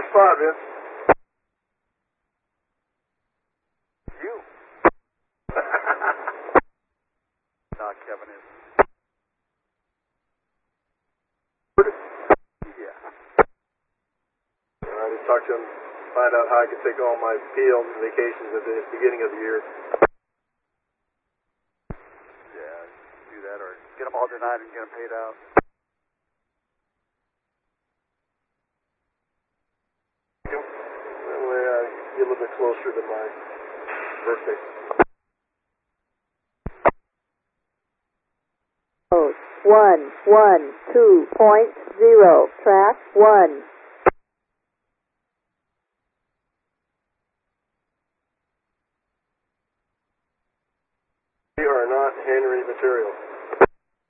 spot, Vince. You. Not Kevin is. Yeah. I just talked to him, find out how I could take all my field and vacations at the beginning of the year. Yeah, do that or get them all tonight and get them paid out. That way I get a little bit closer to my birthday. 112.0, track 1.